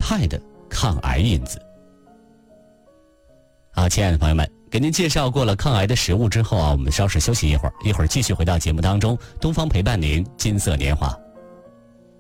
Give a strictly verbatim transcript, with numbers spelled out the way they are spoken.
害的抗癌因子。好，亲爱的朋友们，给您介绍过了抗癌的食物之后啊，我们稍事休息一会儿，一会儿继续回到节目当中，东方陪伴您金色年华。